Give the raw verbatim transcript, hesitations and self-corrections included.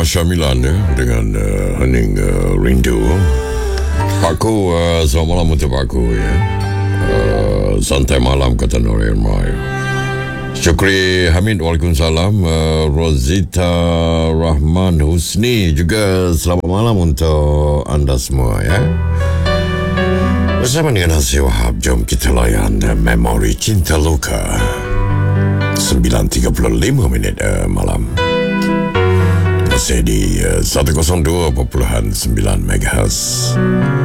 Syamilan ya, dengan uh, Hening uh, Rindu. Paku, uh, selamat malam untuk Paku ya. Uh, santai malam kata Nur Irma ya. Syukri Hamid, Waalaikumsalam. uh, Rosita Rahman Husni juga selamat malam untuk anda semua ya. Bersama dengan Hasri Wahab, jom kita layan uh, Memori Cinta Luka. sembilan tiga puluh lima minit uh, malam. Masih di uh, seratus dua perpuluhan sembilan megahertz.